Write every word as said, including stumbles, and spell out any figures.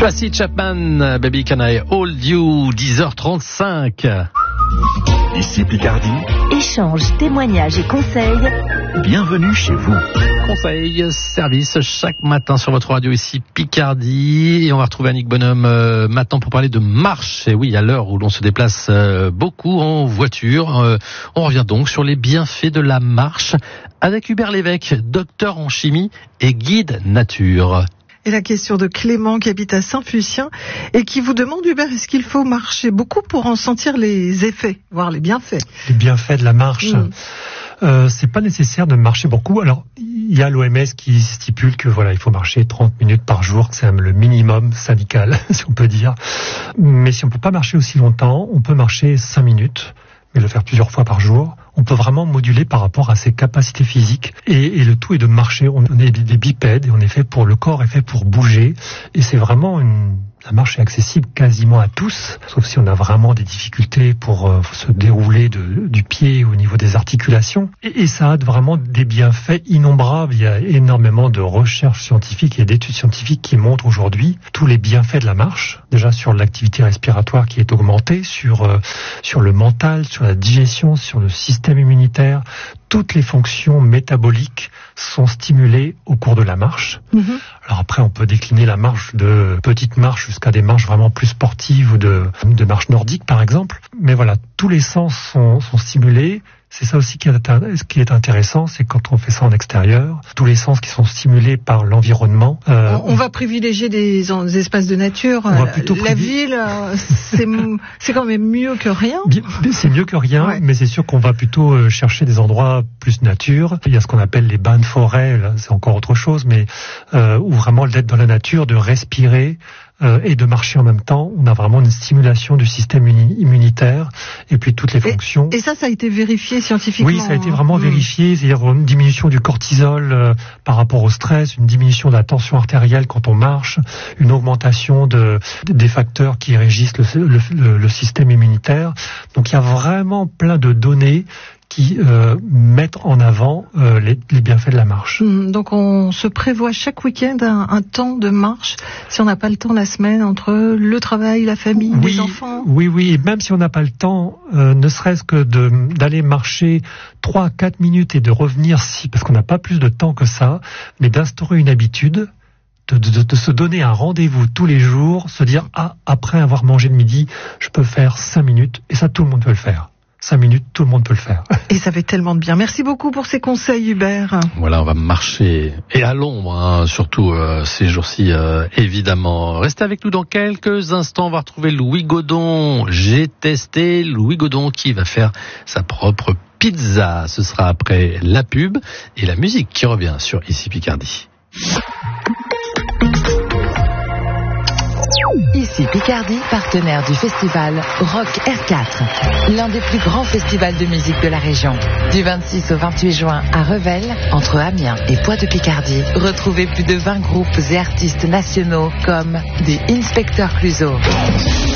Tracy Chapman, Baby Can I Hold You, dix heures trente-cinq. Ici Picardie. Échange, témoignages et conseils. Bienvenue chez vous. Conseil, service chaque matin sur votre radio ici Picardie. Et on va retrouver Annick Bonhomme euh, maintenant pour parler de marche. Et oui, à l'heure où l'on se déplace euh, beaucoup en voiture, euh, on revient donc sur les bienfaits de la marche avec Hubert Lévesque, docteur en chimie et guide nature. Et la question de Clément qui habite à Saint-Fucien et qui vous demande, Hubert, est-ce qu'il faut marcher beaucoup pour en sentir les effets, voire les bienfaits? Les bienfaits de la marche. Mmh. Euh, c'est pas nécessaire de marcher beaucoup. Alors, il y a l'O M S qui stipule que voilà, il faut marcher trente minutes par jour, que c'est le minimum syndical, si on peut dire. Mais si on peut pas marcher aussi longtemps, on peut marcher cinq minutes, mais le faire plusieurs fois par jour. On peut vraiment moduler par rapport à ses capacités physiques. Et, et le tout est de marcher. On est des bipèdes et on est fait pour, le corps est fait pour bouger. Et c'est vraiment une, la marche est accessible quasiment à tous, sauf si on a vraiment des difficultés pour euh, se dérouler de, du pied au niveau des articulations. Et, et ça a vraiment des bienfaits innombrables. Il y a énormément de recherches scientifiques et d'études scientifiques qui montrent aujourd'hui tous les bienfaits de la marche. Déjà sur l'activité respiratoire qui est augmentée, sur, euh, sur le mental, sur la digestion, sur le système immunitaire. Toutes les fonctions métaboliques sont stimulées au cours de la marche. Mmh. Alors après, on peut décliner la marche de petites marches jusqu'à des marches vraiment plus sportives ou de, de marches nordiques, par exemple. Mais voilà, tous les sens sont, sont stimulés. C'est ça aussi qui est, ce qui est intéressant, c'est quand on fait ça en extérieur, tous les sens qui sont stimulés par l'environnement. Euh, on, on va privilégier des, des espaces de nature. On va plutôt la privi... ville, c'est, c'est quand même mieux que rien. C'est mieux que rien, ouais. Mais c'est sûr qu'on va plutôt chercher des endroits plus nature. Il y a ce qu'on appelle les bains de forêt, là, c'est encore autre chose, mais euh, où vraiment d'être dans la nature, de respirer, Euh, et de marcher en même temps, on a vraiment une stimulation du système immunitaire et puis toutes les fonctions. Et, et ça, ça a été vérifié scientifiquement? Oui, ça a été vraiment mmh. vérifié, c'est-à-dire une diminution du cortisol euh, par rapport au stress, une diminution de la tension artérielle quand on marche, une augmentation de, des facteurs qui régissent le, le, le, le système immunitaire. Donc il y a vraiment plein de données qui euh, mettent en avant euh, les, les bienfaits de la marche. Mmh, donc on se prévoit chaque week-end un, un temps de marche, si on n'a pas le temps la semaine, entre le travail, la famille, oui, les enfants. Oui, oui, et même si on n'a pas le temps, euh, ne serait-ce que de, d'aller marcher trois à quatre minutes et de revenir, si, parce qu'on n'a pas plus de temps que ça, mais d'instaurer une habitude, De, de, de se donner un rendez-vous tous les jours, se dire, ah, après avoir mangé le midi, je peux faire cinq minutes, et ça, tout le monde peut le faire. Cinq minutes, tout le monde peut le faire. Et ça fait tellement de bien. Merci beaucoup pour ces conseils, Hubert. Voilà, on va marcher, et à l'ombre, hein, surtout euh, ces jours-ci, euh, évidemment. Restez avec nous dans quelques instants, on va retrouver Louis Godon. J'ai testé Louis Godon qui va faire sa propre pizza. Ce sera après la pub et la musique qui revient sur Ici Picardie. Ici Picardie, partenaire du festival Rock R quatre, l'un des plus grands festivals de musique de la région. Du vingt-six au vingt-huit juin à Revel, entre Amiens et Poix-de-Picardie, retrouvez plus de vingt groupes et artistes nationaux comme des Inspecteur Clouseau,